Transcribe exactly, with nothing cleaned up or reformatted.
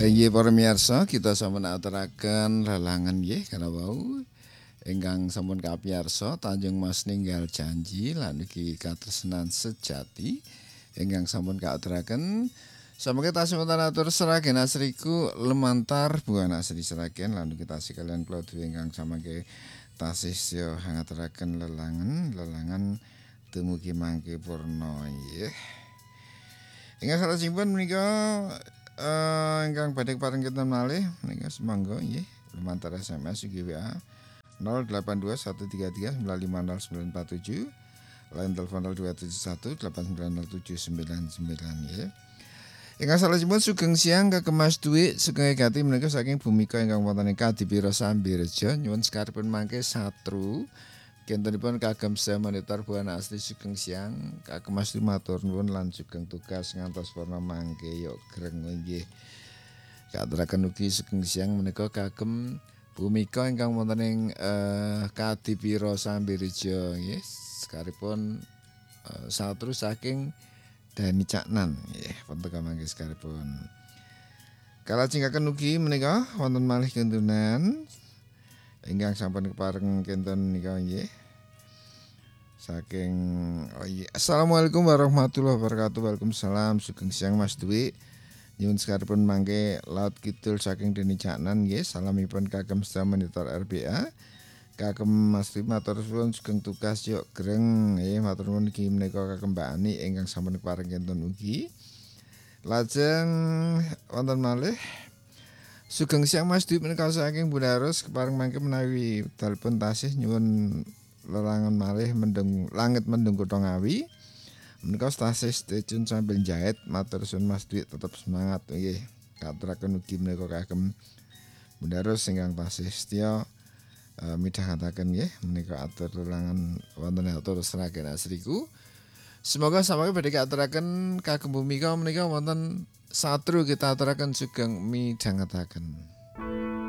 Inggih para miyarsa, kita sampun aturaken lelangan nggih kana wau ingkang sampun kapiyarsa Tanjung Mas ninggal janji lan iki katresnan sejati ingkang sampun kaaturaken samangke tasih wonten atur seragen asriku lemantar buana asri seragen lan kita tasih kalian kula dhewe ingkang samangke tasih siya ngaturaken lelangan lelangan dumugi mangke purna nggih. Ingkang salajengipun menika Uh, ingkang badhe pareng kinten malih menika semangga nggih lumantar S M S ugi W A nol delapan dua satu tiga tiga sembilan lima nol sembilan empat tujuh line telepon nol dua tujuh satu delapan sembilan nol tujuh sembilan sembilan nggih. Ingkang salajengipun sugeng siang kekemas duwik sugeng gati menika saking Bumika ingkang wonten ing Kadipira Sambirejo nyuwun sekarepipun mangke satru kentenipun kagem sedaya monitor buana asli sugeng siang kagem asli matur nuwun lan sugeng tugas ngantos warna mangke yok greng nggih. Katuraken ugi sugeng siang menika kagem Bumika ingkang wonten ing eh, Kadipira Sambirejo nggih. Sekaripun eh, satru saking Dani Caknan nggih wonten mangke sekaripun. Kalajengaken ugi menika wonten malih kentunan ingkang sampun kepareng kinten nika nggih. Saking oh iya. Assalamualaikum warahmatullahi wabarakatuh. Waalaikumsalam. Sugeng siang Mas Dwi. Nyuwun sekarepipun mangke laut kidul saking Deni Caknan nggih. Salamipun kagem sedaya monitor R B A. Kagem Mas Dwi matur suwun sugeng tugas yok greng nggih matur nuwun iki menika kagem Mbak Ani ingkang sampun kepareng kinten ugi. Lajeng wonten malih sugeng siang Mas Dwi menika saking Bunaros kepareng mangke menawi dalpun tasih nyuwun lelangan malih mendung langit mendung kutha Ngawi. Menika tasih stay tune sambil jahit matur suwun Mas Dwi tetep semangat nggih. Katuraken ugi menika kagem Bunaros ingkang tasih setya uh, midhangetaken nggih menika atur lelangan wonten atur seragen asriku. Semoga samangke badhe katuraken kagem Bumika menika wonten satru kita aturaken sugeng midhangetaken.